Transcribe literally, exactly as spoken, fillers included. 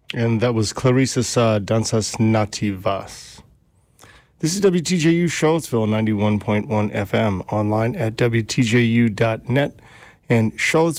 And that was Clarissa Dansas Nativas. This is W T J U Charlottesville, ninety-one point one F M, online at W T J U dot net and Charlottesville.